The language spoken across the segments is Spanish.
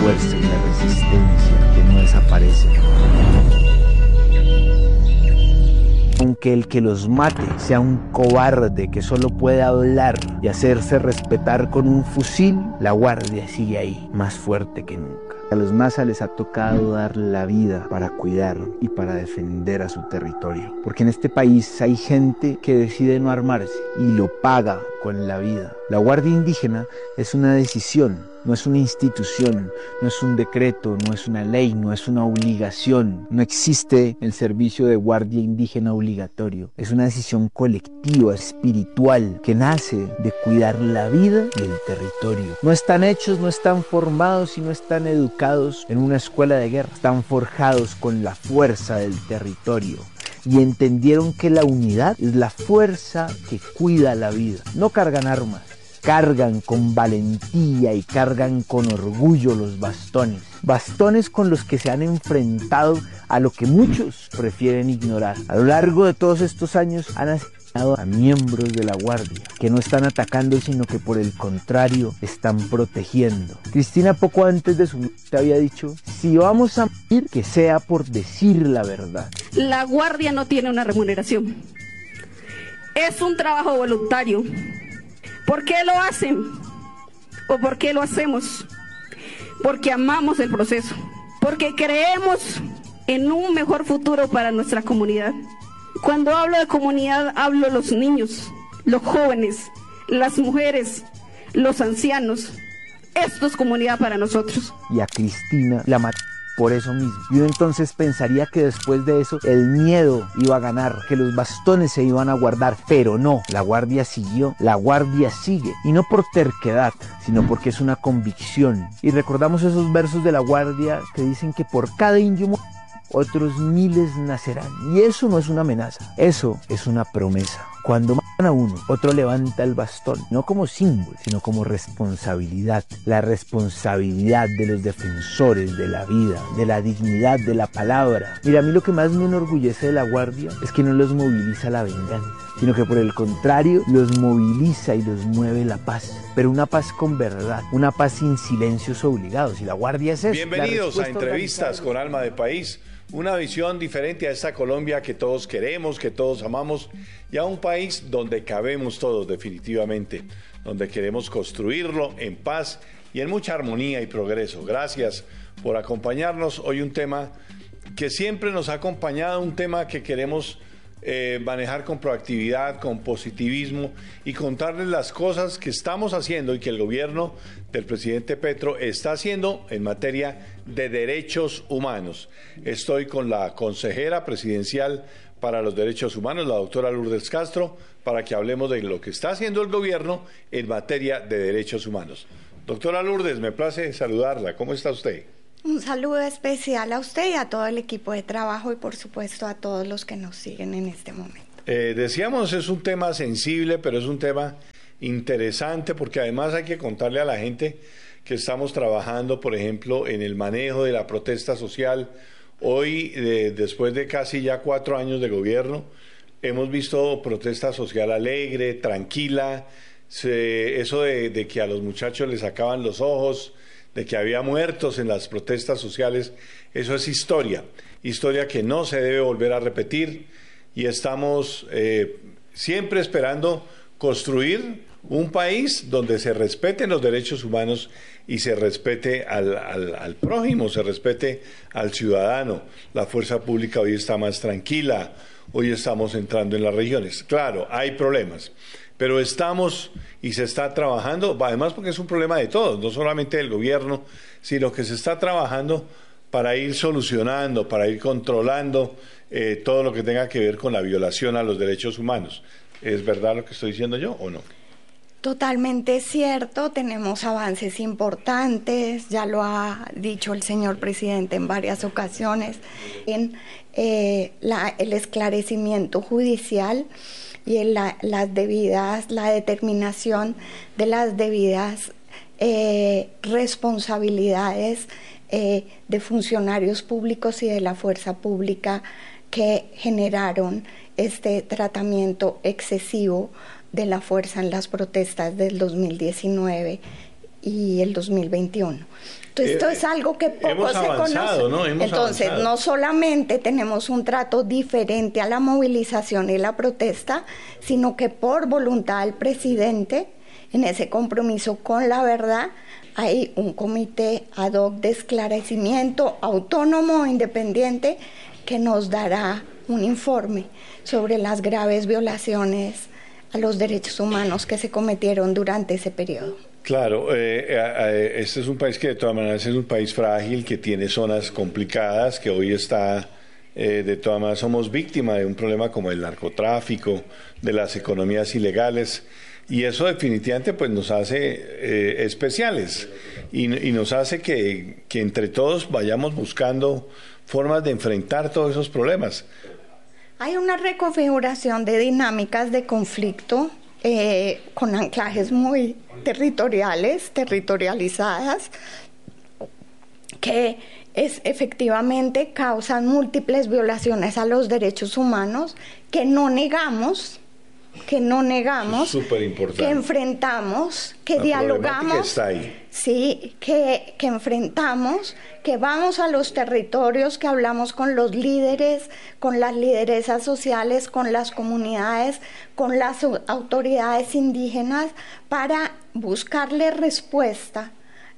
fuerza y la resistencia que no desaparecen. Aunque el que los mate sea un cobarde que solo puede hablar y hacerse respetar con un fusil, la guardia sigue ahí, más fuerte que nunca. A los Maza les ha tocado dar la vida para cuidar y para defender a su territorio. Porque en este país hay gente que decide no armarse y lo paga con la vida. La Guardia Indígena es una decisión, no es una institución, no es un decreto, no es una ley, no es una obligación. No existe el servicio de guardia indígena obligatorio. Es una decisión colectiva, espiritual, que nace de cuidar la vida y el territorio. No están hechos, no están formados y no están educados en una escuela de guerra. Están forjados con la fuerza del territorio. Y entendieron que la unidad es la fuerza que cuida la vida. No cargan armas, cargan con valentía y cargan con orgullo los bastones. Bastones con los que se han enfrentado a lo que muchos prefieren ignorar. A lo largo de todos estos años han asesinado a miembros de la Guardia, que no están atacando, sino que por el contrario están protegiendo. Cristina poco antes de su muerte había dicho: si vamos a morir, que sea por decir la verdad. La Guardia no tiene una remuneración. Es un trabajo voluntario. ¿Por qué lo hacen? ¿O por qué lo hacemos? Porque amamos el proceso. Porque creemos en un mejor futuro para nuestra comunidad. Cuando hablo de comunidad, hablo de los niños, los jóvenes, las mujeres, los ancianos. Esto es comunidad para nosotros. Y a Cristina la mató por eso mismo. Y uno entonces pensaría que después de eso el miedo iba a ganar, que los bastones se iban a guardar, pero no, la Guardia siguió, la Guardia sigue, y no por terquedad, sino porque es una convicción. Y recordamos esos versos de la Guardia que dicen que por cada indio otros miles nacerán. Y eso no es una amenaza, eso es una promesa. Cuando matan a uno, otro levanta el bastón, no como símbolo, sino como responsabilidad. La responsabilidad de los defensores de la vida, de la dignidad, de la palabra. Mira, a mí lo que más me enorgullece de la Guardia es que no los moviliza la venganza, sino que por el contrario los moviliza y los mueve la paz. Pero una paz con verdad, una paz sin silencios obligados. Y la Guardia es eso. Bienvenidos a Entrevistas con Alma de País. Una visión diferente a esta Colombia que todos queremos, que todos amamos, y a un país donde cabemos todos definitivamente, donde queremos construirlo en paz y en mucha armonía y progreso. Gracias por acompañarnos. Hoy un tema que siempre nos ha acompañado, un tema que queremos manejar con proactividad, con positivismo y contarles las cosas que estamos haciendo y que el gobierno del presidente Petro está haciendo en materia de derechos humanos. Estoy con la consejera presidencial para los derechos humanos, la doctora Lourdes Castro, para que hablemos de lo que está haciendo el gobierno en materia de derechos humanos. Doctora Lourdes, me place saludarla. ¿Cómo está usted? Un saludo especial a usted y a todo el equipo de trabajo y por supuesto a todos los que nos siguen en este momento. Decíamos, es un tema sensible, pero es un tema interesante porque además hay que contarle a la gente que estamos trabajando, por ejemplo, en el manejo de la protesta social. Hoy, después de casi ya 4 años de gobierno, hemos visto protesta social alegre, tranquila, eso de que a los muchachos les sacaban los ojos, de que había muertos en las protestas sociales, eso es historia que no se debe volver a repetir, y estamos siempre esperando construir un país donde se respeten los derechos humanos y se respete al prójimo, se respete al ciudadano. La fuerza pública hoy está más tranquila, hoy estamos entrando en las regiones. Claro, hay problemas, pero estamos y se está trabajando, además porque es un problema de todos, no solamente del gobierno, sino que se está trabajando para ir solucionando, para ir controlando todo lo que tenga que ver con la violación a los derechos humanos. ¿Es verdad lo que estoy diciendo yo o no? Totalmente cierto, tenemos avances importantes, ya lo ha dicho el señor presidente en varias ocasiones, en el esclarecimiento judicial y en la determinación de las debidas responsabilidades de funcionarios públicos y de la fuerza pública que generaron este tratamiento excesivo de la fuerza en las protestas del 2019 y el 2021. Esto es algo que poco se conoce. ¿No? Entonces, no solamente tenemos un trato diferente a la movilización y la protesta, sino que por voluntad del presidente, en ese compromiso con la verdad, hay un comité ad hoc de esclarecimiento autónomo e independiente que nos dará un informe sobre las graves violaciones a los derechos humanos que se cometieron durante ese periodo. Claro, este es un país que de todas maneras es un país frágil, que tiene zonas complicadas, que hoy está, de todas maneras somos víctimas de un problema como el narcotráfico, de las economías ilegales, y eso definitivamente pues nos hace especiales y nos hace que entre todos vayamos buscando formas de enfrentar todos esos problemas. Hay una reconfiguración de dinámicas de conflicto con anclajes muy territorializadas, que efectivamente causan múltiples violaciones a los derechos humanos que no negamos, que enfrentamos, que dialogamos, que está ahí. Sí, que enfrentamos, que vamos a los territorios, que hablamos con los líderes, con las lideresas sociales, con las comunidades, con las autoridades indígenas, para buscarle respuesta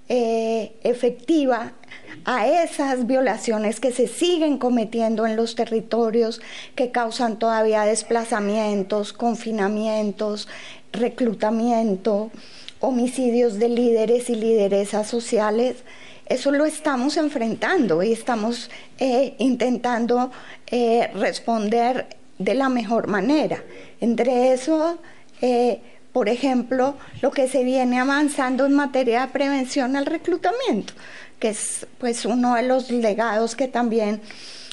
efectiva a esas violaciones que se siguen cometiendo en los territorios, que causan todavía desplazamientos, confinamientos, reclutamiento, homicidios de líderes y lideresas sociales. Eso lo estamos enfrentando y estamos intentando responder de la mejor manera. Entre eso, por ejemplo, lo que se viene avanzando en materia de prevención al reclutamiento, que es pues uno de los legados que también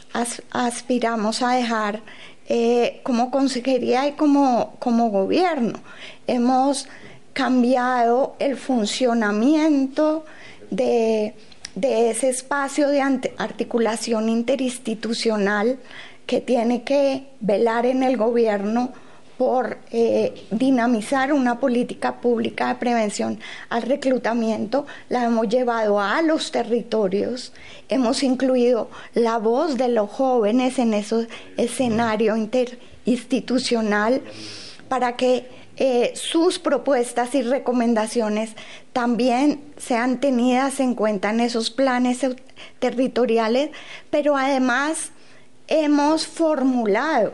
aspiramos a dejar como consejería y como gobierno. Hemos cambiado el funcionamiento de ese espacio de articulación interinstitucional que tiene que velar en el gobierno por dinamizar una política pública de prevención al reclutamiento. La hemos llevado a los territorios, hemos incluido la voz de los jóvenes en ese escenario interinstitucional para que sus propuestas y recomendaciones también sean tenidas en cuenta en esos planes territoriales, pero además hemos formulado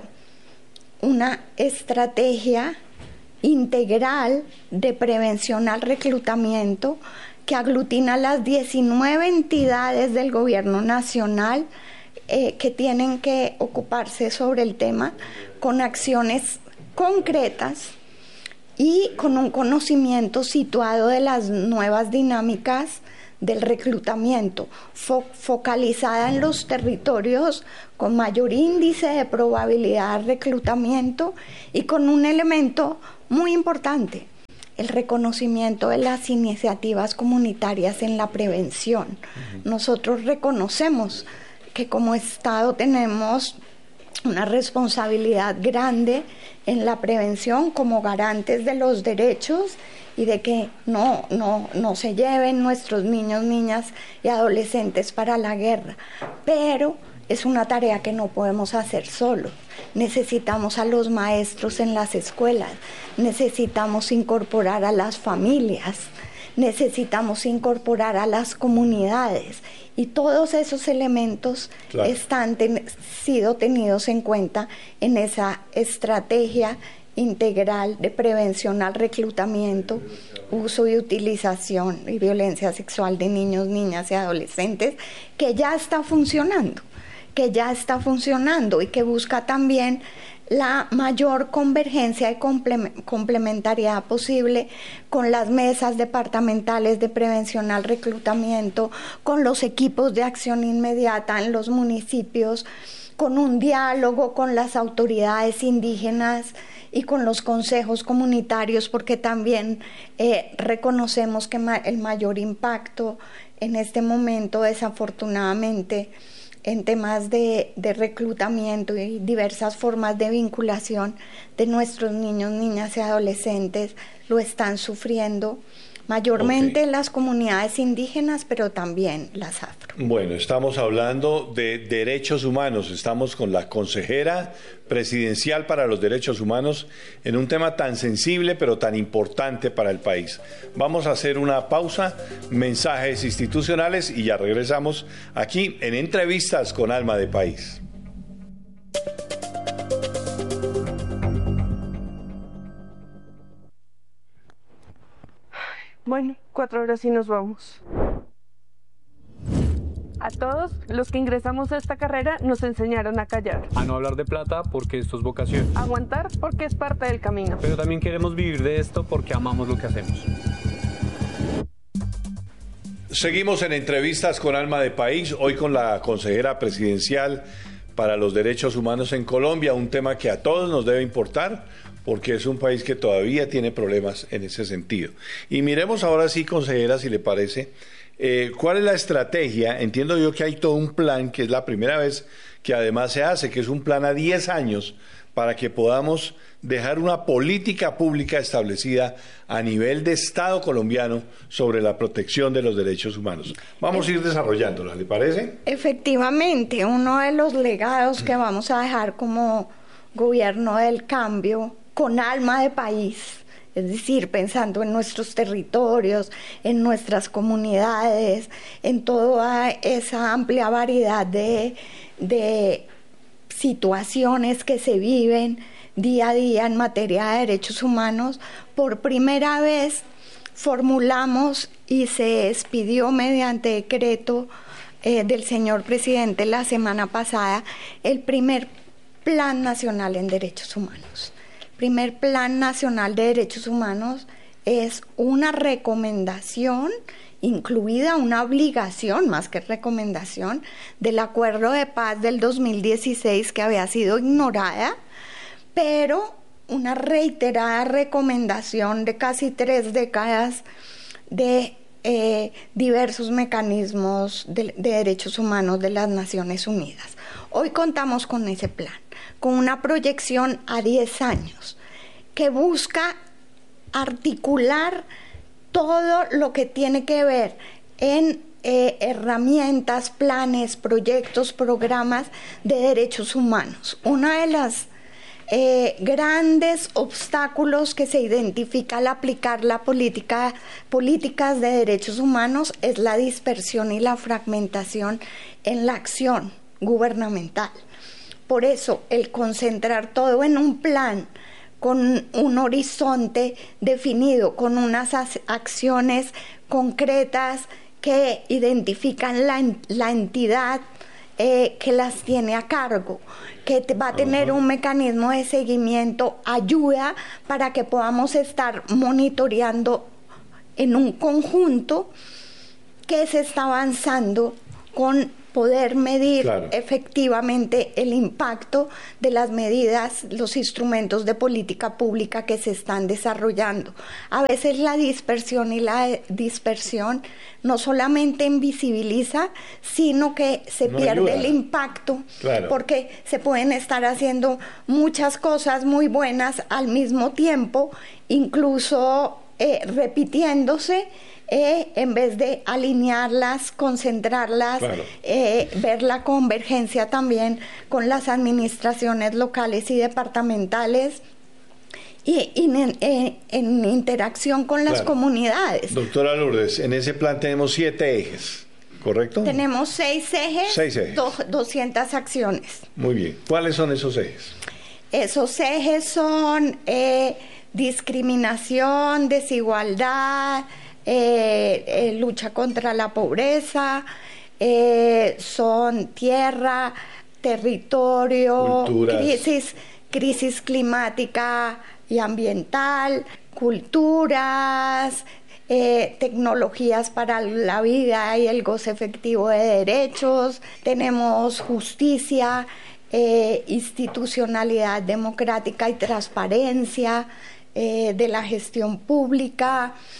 una estrategia integral de prevención al reclutamiento que aglutina las 19 entidades del gobierno nacional que tienen que ocuparse sobre el tema, con acciones concretas y con un conocimiento situado de las nuevas dinámicas del reclutamiento, focalizada en los territorios con mayor índice de probabilidad de reclutamiento y con un elemento muy importante, el reconocimiento de las iniciativas comunitarias en la prevención. Nosotros reconocemos que como Estado tenemos una responsabilidad grande en la prevención como garantes de los derechos y de que no se lleven nuestros niños, niñas y adolescentes para la guerra. Pero es una tarea que no podemos hacer solos. Necesitamos a los maestros en las escuelas, necesitamos incorporar a las familias, necesitamos incorporar a las comunidades, y todos esos elementos están sido tenidos en cuenta en esa estrategia integral de prevención al reclutamiento, uso y utilización y violencia sexual de niños, niñas y adolescentes, que ya está funcionando y que busca también la mayor convergencia y complementariedad posible con las mesas departamentales de prevención al reclutamiento, con los equipos de acción inmediata en los municipios, con un diálogo con las autoridades indígenas y con los consejos comunitarios, porque también reconocemos que el mayor impacto en este momento, desafortunadamente, en temas de reclutamiento y diversas formas de vinculación de nuestros niños, niñas y adolescentes, lo están sufriendo mayormente las comunidades indígenas, pero también las afro. Bueno, estamos hablando de derechos humanos, estamos con la consejera presidencial para los derechos humanos en un tema tan sensible pero tan importante para el país. Vamos a hacer una pausa, mensajes institucionales y ya regresamos aquí en Entrevistas con Alma de País. Bueno, 4 horas y nos vamos. A todos los que ingresamos a esta carrera nos enseñaron a callar. A no hablar de plata porque esto es vocación. A aguantar porque es parte del camino. Pero también queremos vivir de esto porque amamos lo que hacemos. Seguimos en Entrevistas con Alma de País, hoy con la consejera presidencial para los derechos humanos en Colombia, un tema que a todos nos debe importar porque es un país que todavía tiene problemas en ese sentido. Y miremos ahora sí, consejera, si le parece, ¿cuál es la estrategia? Entiendo yo que hay todo un plan, que es la primera vez que además se hace, que es un plan a 10 años para que podamos dejar una política pública establecida a nivel de Estado colombiano sobre la protección de los derechos humanos. Vamos a ir desarrollándola, ¿le parece? Efectivamente, uno de los legados que vamos a dejar como gobierno del cambio con alma de país, es decir, pensando en nuestros territorios, en nuestras comunidades, en toda esa amplia variedad de situaciones que se viven día a día en materia de derechos humanos. Por primera vez formulamos y se expidió mediante decreto del señor presidente la semana pasada el primer Plan Nacional en Derechos Humanos. Primer Plan Nacional de Derechos Humanos es una recomendación, incluida una obligación, más que recomendación, del Acuerdo de Paz del 2016 que había sido ignorada, pero una reiterada recomendación de casi 3 décadas de diversos mecanismos de derechos humanos de las Naciones Unidas. Hoy contamos con ese plan, con una proyección a 10 años que busca articular todo lo que tiene que ver en herramientas, planes, proyectos, programas de derechos humanos. Una de las grandes obstáculos que se identifica al aplicar la políticas de derechos humanos es la dispersión y la fragmentación en la acción gubernamental. Por eso, el concentrar todo en un plan con un horizonte definido, con unas acciones concretas que identifican la entidad que las tiene a cargo, que va a tener un mecanismo de seguimiento, ayuda para que podamos estar monitoreando en un conjunto que se está avanzando con poder medir efectivamente el impacto de las medidas, los instrumentos de política pública que se están desarrollando. A veces la dispersión no solamente invisibiliza, sino que se pierde el impacto, porque se pueden estar haciendo muchas cosas muy buenas al mismo tiempo, incluso repitiéndose, en vez de alinearlas, concentrarlas, ver la convergencia también con las administraciones locales y departamentales y en interacción con las comunidades. Doctora Lourdes, en ese plan tenemos 7 ejes, ¿correcto? Tenemos 6 ejes, 6 ejes. 200 acciones. Muy bien. ¿Cuáles son esos ejes? Esos ejes son discriminación, desigualdad, lucha contra la pobreza, son tierra, territorio, crisis climática y ambiental, culturas, tecnologías para la vida y el goce efectivo de derechos, tenemos justicia, institucionalidad democrática y transparencia de la gestión pública,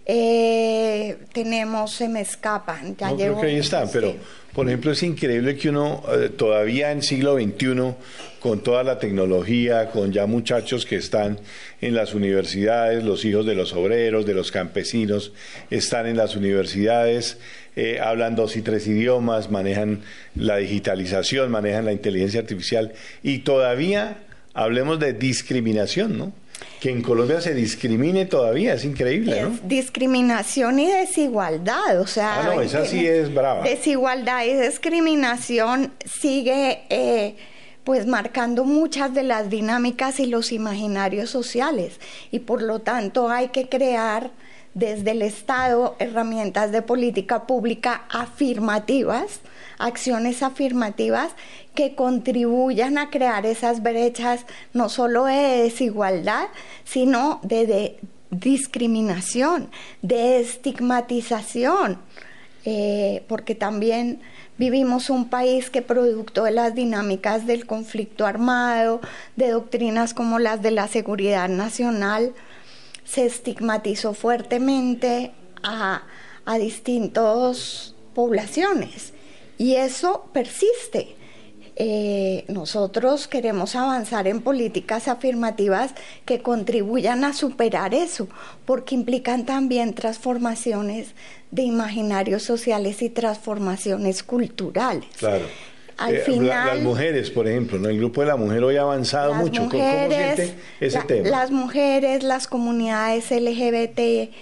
tenemos, se me escapan, ya no, llevo, creo que ahí están, sí. pero por ejemplo es increíble que uno todavía en siglo XXI, con toda la tecnología, con ya muchachos que están en las universidades, los hijos de los obreros, de los campesinos, están en las universidades, hablan 2 y 3 idiomas, manejan la digitalización, manejan la inteligencia artificial, y todavía hablemos de discriminación, ¿no? Que en Colombia se discrimine todavía, es increíble, ¿no? Discriminación y desigualdad, o sea... no, esa sí es brava. Desigualdad y discriminación sigue pues marcando muchas de las dinámicas y los imaginarios sociales, y por lo tanto hay que crear desde el Estado herramientas de política pública afirmativas, acciones afirmativas que contribuyan a crear esas brechas no solo de desigualdad, sino de discriminación, de estigmatización, porque también vivimos un país que, producto de las dinámicas del conflicto armado, de doctrinas como las de la seguridad nacional, se estigmatizó fuertemente a distintas poblaciones, y eso persiste. Nosotros queremos avanzar en políticas afirmativas que contribuyan a superar eso, porque implican también transformaciones de imaginarios sociales y transformaciones culturales. Claro. Al final, las mujeres, por ejemplo, ¿no? El grupo de la mujer hoy ha avanzado mucho. ¿Cómo siente ese tema? Las mujeres, las comunidades LGBTIQ+,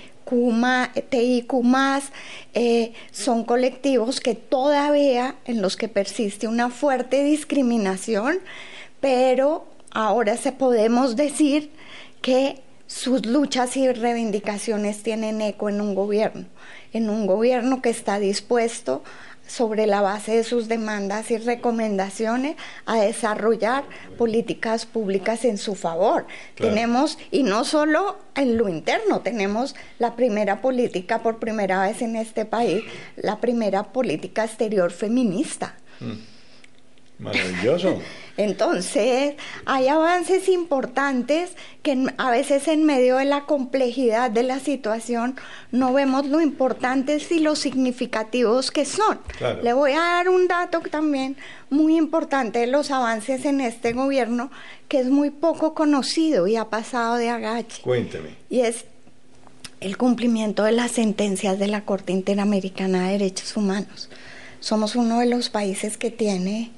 son colectivos que todavía, en los que persiste una fuerte discriminación, pero ahora podemos decir que sus luchas y reivindicaciones tienen eco en un gobierno que está dispuesto, sobre la base de sus demandas y recomendaciones, a desarrollar políticas públicas en su favor. Claro. Tenemos, y no solo en lo interno, tenemos la primera política, por primera vez en este país, la primera política exterior feminista. Maravilloso. Entonces, hay avances importantes que a veces, en medio de la complejidad de la situación, no vemos lo importantes y lo significativos que son. Claro. Le voy a dar un dato también muy importante de los avances en este gobierno, que es muy poco conocido y ha pasado de agache. Cuénteme. Y es el cumplimiento de las sentencias de la Corte Interamericana de Derechos Humanos. Somos uno de los países que tiene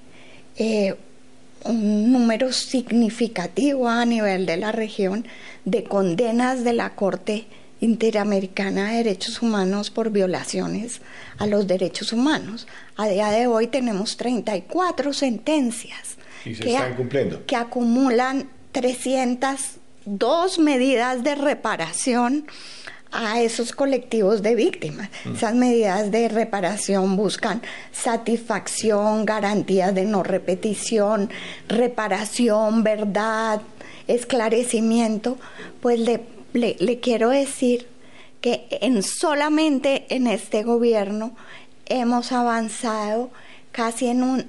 un número significativo a nivel de la región de condenas de la Corte Interamericana de Derechos Humanos por violaciones a los derechos humanos. A día de hoy tenemos 34 sentencias y se están cumpliendo, que acumulan 302 medidas de reparación a esos colectivos de víctimas. Esas medidas de reparación buscan satisfacción, garantías de no repetición, reparación, verdad, esclarecimiento. Pues le quiero decir que solamente en este gobierno hemos avanzado casi en un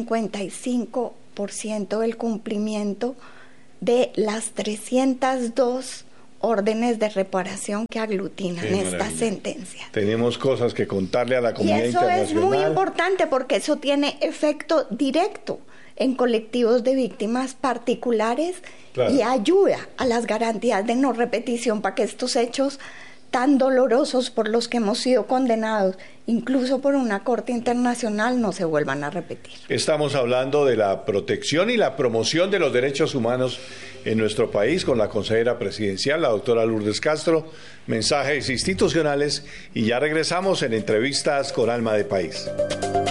55% del cumplimiento de las 302 órdenes de reparación que aglutinan estas sentencias. Tenemos cosas que contarle a la comunidad internacional. Y eso es muy importante, porque eso tiene efecto directo en colectivos de víctimas particulares, claro, y ayuda a las garantías de no repetición para que estos hechos tan dolorosos por los que hemos sido condenados, incluso por una corte internacional, no se vuelvan a repetir. Estamos hablando de la protección y la promoción de los derechos humanos en nuestro país con la consejera presidencial, la doctora Lourdes Castro. Mensajes institucionales, y ya regresamos en Entrevistas con Alma de País.